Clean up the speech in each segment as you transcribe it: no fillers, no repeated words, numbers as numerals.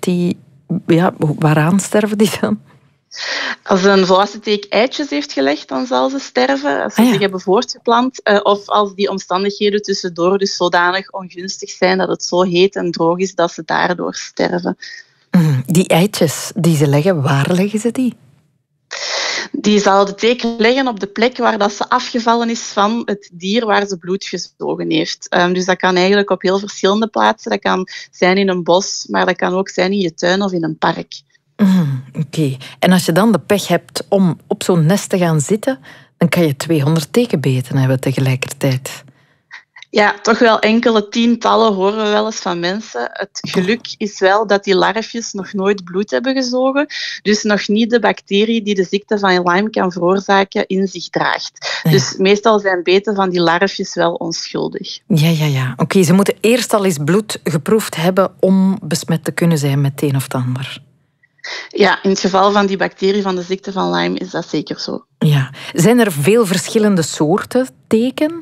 die... Ja, waaraan sterven die dan? Als een volwassen teek eitjes heeft gelegd, dan zal ze sterven. Als ze zich hebben voortgeplant. Of als die omstandigheden tussendoor dus zodanig ongunstig zijn dat het zo heet en droog is dat ze daardoor sterven. Die eitjes die ze leggen, waar leggen ze die? Die zal de teek leggen op de plek waar dat ze afgevallen is van het dier waar ze bloed gezogen heeft. Dus dat kan eigenlijk op heel verschillende plaatsen. Dat kan zijn in een bos, maar dat kan ook zijn in je tuin of in een park. Oké. En als je dan de pech hebt om op zo'n nest te gaan zitten, dan kan je 200 tekenbeten hebben tegelijkertijd. Ja, toch wel enkele tientallen horen we wel eens van mensen. Het geluk is wel dat die larfjes nog nooit bloed hebben gezogen, dus nog niet de bacterie die de ziekte van Lyme kan veroorzaken in zich draagt. Ja. Dus meestal zijn beten van die larfjes wel onschuldig. Ja. Oké, ze moeten eerst al eens bloed geproefd hebben om besmet te kunnen zijn met het een of het ander. Ja, in het geval van die bacterie van de ziekte van Lyme is dat zeker zo. Ja. Zijn er veel verschillende soorten teken?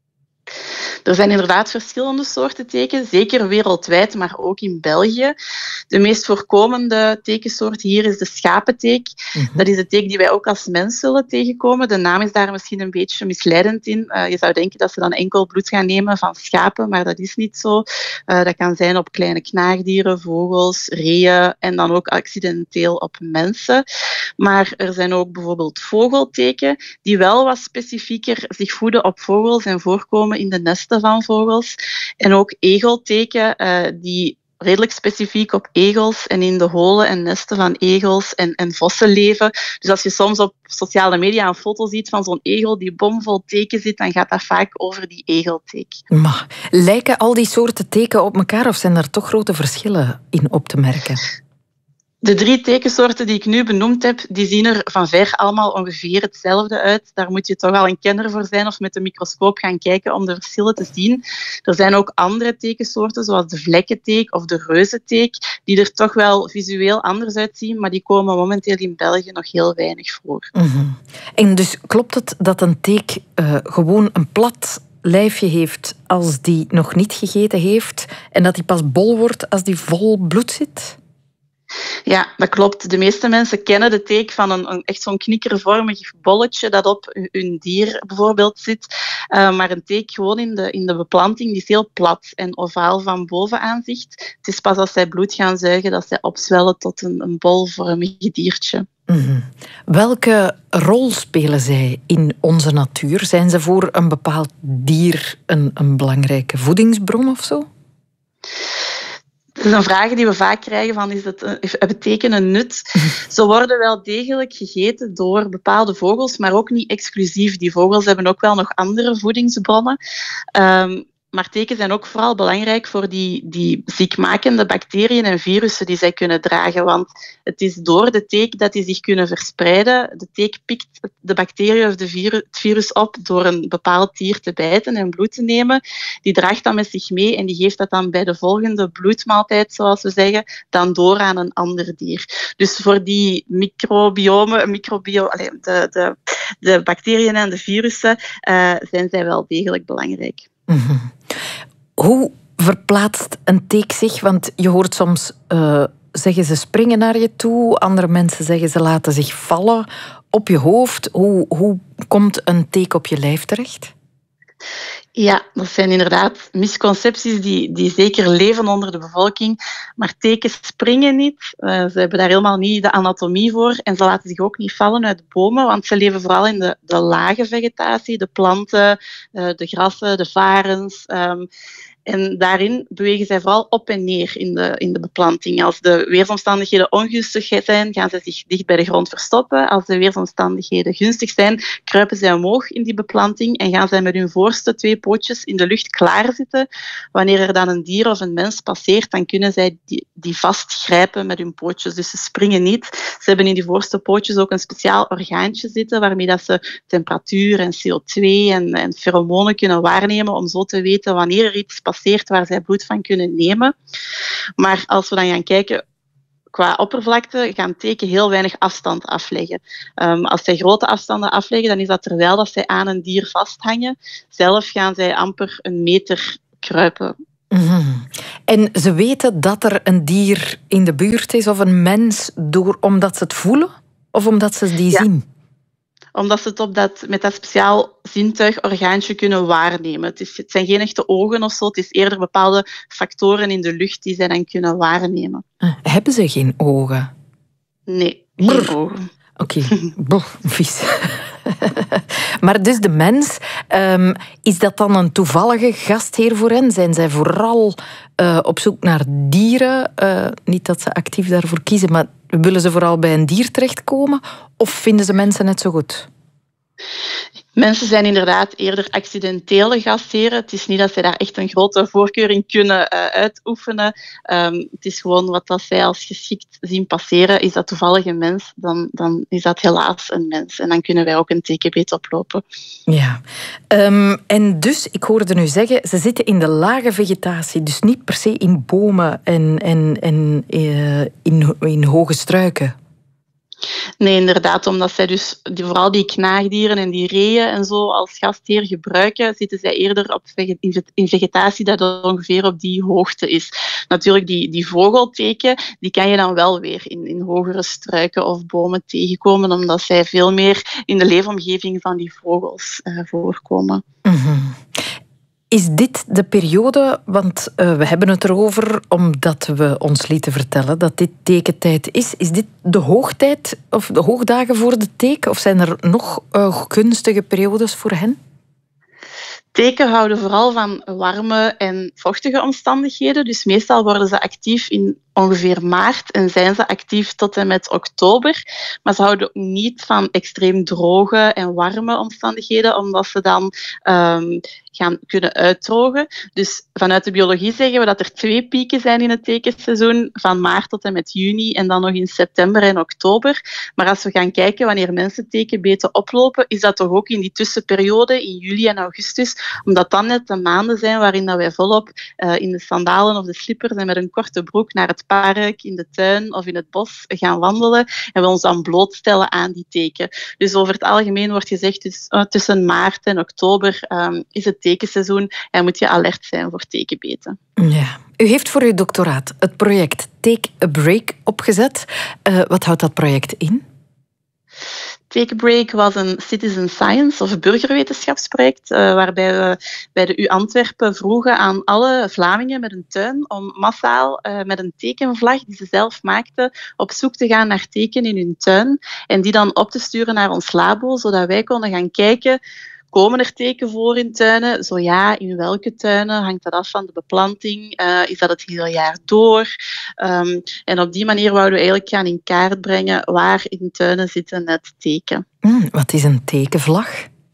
Er zijn inderdaad verschillende soorten teken, zeker wereldwijd, maar ook in België. De meest voorkomende tekensoort hier is de schapenteek. Dat is de teek die wij ook als mens zullen tegenkomen. De naam is daar misschien een beetje misleidend in. Je zou denken dat ze dan enkel bloed gaan nemen van schapen, maar dat is niet zo. Dat kan zijn op kleine knaagdieren, vogels, reeën en dan ook accidenteel op mensen. Maar er zijn ook bijvoorbeeld vogelteken die wel wat specifieker zich voeden op vogels en voorkomen in de nesten van vogels. En ook egelteken die redelijk specifiek op egels en in de holen en nesten van egels en vossen leven. Dus als je soms op sociale media een foto ziet van zo'n egel die bomvol teken zit, dan gaat dat vaak over die egelteek. Maar lijken al die soorten teken op elkaar of zijn er toch grote verschillen in op te merken? De 3 tekensoorten die ik nu benoemd heb, die zien er van ver allemaal ongeveer hetzelfde uit. Daar moet je toch al een kenner voor zijn of met een microscoop gaan kijken om de verschillen te zien. Er zijn ook andere tekensoorten, zoals de vlekkenteek of de reuzenteek, die er toch wel visueel anders uitzien, maar die komen momenteel in België nog heel weinig voor. En dus klopt het dat een teek gewoon een plat lijfje heeft als die nog niet gegeten heeft en dat die pas bol wordt als die vol bloed zit? Ja, dat klopt. De meeste mensen kennen de teek van echt zo'n knikkervormig bolletje dat op hun dier bijvoorbeeld zit. Maar een teek gewoon in de beplanting die is heel plat en ovaal van bovenaanzicht. Het is pas als zij bloed gaan zuigen dat zij opzwellen tot een bolvormig diertje. Welke rol spelen zij in onze natuur? Zijn ze voor een bepaald dier een belangrijke voedingsbron of zo? Dat is een vraag die we vaak krijgen van, hebben teken een nut? Ze worden wel degelijk gegeten door bepaalde vogels, maar ook niet exclusief. Die vogels hebben ook wel nog andere voedingsbronnen. Maar teken zijn ook vooral belangrijk voor die ziekmakende bacteriën en virussen die zij kunnen dragen. Want het is door de teek dat die zich kunnen verspreiden. De teek pikt de bacterie of het virus op door een bepaald dier te bijten en bloed te nemen. Die draagt dat met zich mee en die geeft dat dan bij de volgende bloedmaaltijd, zoals we zeggen, dan door aan een ander dier. Dus voor die de bacteriën en de virussen zijn zij wel degelijk belangrijk. Hoe verplaatst een teek zich? Want je hoort soms zeggen ze springen naar je toe. Andere mensen zeggen ze laten zich vallen op je hoofd. Hoe komt een teek op je lijf terecht? Ja, dat zijn inderdaad misconcepties die zeker leven onder de bevolking. Maar tekens springen niet. Ze hebben daar helemaal niet de anatomie voor. En ze laten zich ook niet vallen uit bomen, want ze leven vooral in de lage vegetatie, de planten, de grassen, de varens. En daarin bewegen zij vooral op en neer in de beplanting. Als de weersomstandigheden ongunstig zijn, gaan ze zich dicht bij de grond verstoppen. Als de weersomstandigheden gunstig zijn, kruipen zij omhoog in die beplanting en gaan zij met hun voorste 2 pootjes in de lucht klaarzitten. Wanneer er dan een dier of een mens passeert, dan kunnen zij die vastgrijpen met hun pootjes. Dus ze springen niet. Ze hebben in die voorste pootjes ook een speciaal orgaantje zitten, waarmee dat ze temperatuur en CO2 en feromonen kunnen waarnemen om zo te weten wanneer er iets passeert waar zij bloed van kunnen nemen. Maar als we dan gaan kijken qua oppervlakte, gaan teken heel weinig afstand afleggen. Als zij grote afstanden afleggen, dan is dat terwijl dat zij aan een dier vasthangen. Zelf gaan zij amper een meter kruipen. En ze weten dat er een dier in de buurt is of een mens omdat ze het voelen of omdat ze die zien? Omdat ze het met dat speciaal zintuigorgaantje kunnen waarnemen. Het zijn geen echte ogen of zo, het is eerder bepaalde factoren in de lucht die zij dan kunnen waarnemen. Hebben ze geen ogen? Nee, geen ogen. Oké, vies. Maar dus de mens, is dat dan een toevallige gastheer voor hen? Zijn zij vooral op zoek naar dieren? Niet dat ze actief daarvoor kiezen, maar willen ze vooral bij een dier terechtkomen? Of vinden ze mensen net zo goed? Mensen zijn inderdaad eerder accidentele gastheren. Het is niet dat zij daar echt een grote voorkeur in kunnen uitoefenen. Het is gewoon wat dat zij als geschikt zien passeren. Is dat toevallig een mens, dan is dat helaas een mens. En dan kunnen wij ook een tekenbeet oplopen. Ja. En dus, ik hoorde nu zeggen, ze zitten in de lage vegetatie. Dus niet per se in bomen en in hoge struiken. Nee, inderdaad, omdat zij dus vooral die knaagdieren en die reeën en zo als gastheer gebruiken, zitten zij eerder in vegetatie dat ongeveer op die hoogte is. Natuurlijk, die vogelteken, die kan je dan wel weer in hogere struiken of bomen tegenkomen, omdat zij veel meer in de leefomgeving van die vogels voorkomen. Mm-hmm. Is dit de periode, want we hebben het erover omdat we ons lieten vertellen dat dit tekentijd is. Is dit de hoogtijd of de hoogdagen voor de teken? Of zijn er nog gunstige periodes voor hen? Teken houden vooral van warme en vochtige omstandigheden. Dus meestal worden ze actief in ongeveer maart en zijn ze actief tot en met oktober. Maar ze houden ook niet van extreem droge en warme omstandigheden, omdat ze dan gaan kunnen uitdrogen. Dus vanuit de biologie zeggen we dat er 2 pieken zijn in het tekenseizoen, van maart tot en met juni en dan nog in september en oktober. Maar als we gaan kijken wanneer mensen tekenbeten oplopen, is dat toch ook in die tussenperiode, in juli en augustus, omdat dan net de maanden zijn waarin dat wij volop in de sandalen of de slippers en met een korte broek naar het park, in de tuin of in het bos gaan wandelen en we ons dan blootstellen aan die teken. Dus over het algemeen wordt gezegd, dus, tussen maart en oktober is het tekenseizoen en moet je alert zijn voor tekenbeten. Ja. U heeft voor uw doctoraat het project Take a Break opgezet. Wat houdt dat project in? Take a Break was een citizen science of burgerwetenschapsproject waarbij we bij de U Antwerpen vroegen aan alle Vlamingen met een tuin om massaal met een tekenvlag die ze zelf maakten op zoek te gaan naar teken in hun tuin en die dan op te sturen naar ons labo, zodat wij konden gaan kijken, komen er teken voor in tuinen? Zo ja, in welke tuinen? Hangt dat af van de beplanting? Is dat het hele jaar door? En op die manier wouden we eigenlijk gaan in kaart brengen waar in tuinen zitten net teken. Wat is een tekenvlag?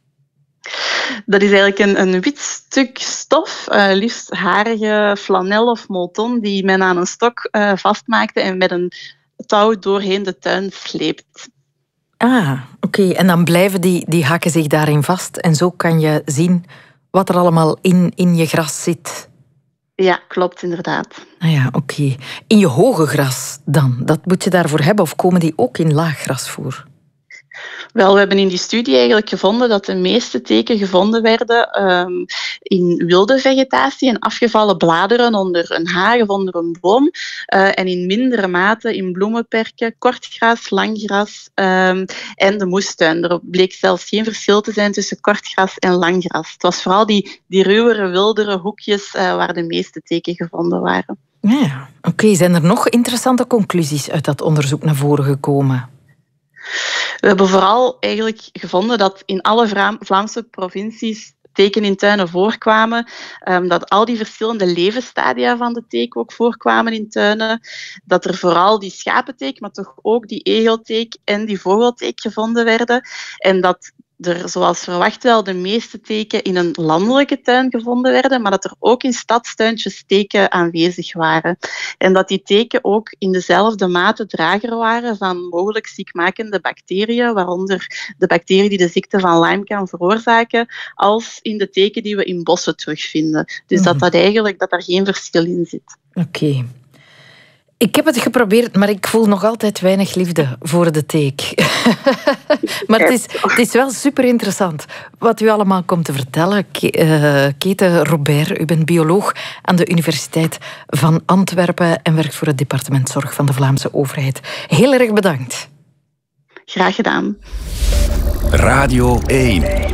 Dat is eigenlijk een wit stuk stof, liefst harige flanel of molton, die men aan een stok vastmaakte en met een touw doorheen de tuin sleept. Oké. En dan blijven die hakken zich daarin vast. En zo kan je zien wat er allemaal in je gras zit. Ja, klopt, inderdaad. Oké. In je hoge gras dan? Dat moet je daarvoor hebben of komen die ook in laag gras voor? Wel, we hebben in die studie eigenlijk gevonden dat de meeste teken gevonden werden in wilde vegetatie en afgevallen bladeren onder een haag of onder een boom. En in mindere mate in bloemenperken, kortgras, langgras en de moestuin. Er bleek zelfs geen verschil te zijn tussen kortgras en langgras. Het was vooral die ruwere, wildere hoekjes waar de meeste teken gevonden waren. Oké. Zijn er nog interessante conclusies uit dat onderzoek naar voren gekomen? We hebben vooral eigenlijk gevonden dat in alle Vlaamse provincies teken in tuinen voorkwamen, dat al die verschillende levensstadia van de teken ook voorkwamen in tuinen, dat er vooral die schapenteek, maar toch ook die egelteek en die vogelteek gevonden werden en dat er, zoals verwacht wel, de meeste teken in een landelijke tuin gevonden werden, maar dat er ook in stadstuintjes teken aanwezig waren. En dat die teken ook in dezelfde mate drager waren van mogelijk ziekmakende bacteriën, waaronder de bacterie die de ziekte van Lyme kan veroorzaken, als in de teken die we in bossen terugvinden. Dus dat daar geen verschil in zit. Oké. Ik heb het geprobeerd, maar ik voel nog altijd weinig liefde voor de teek. Maar het is wel super interessant wat u allemaal komt te vertellen. Kete Robert, u bent bioloog aan de Universiteit van Antwerpen en werkt voor het departement Zorg van de Vlaamse overheid. Heel erg bedankt. Graag gedaan. Radio 1.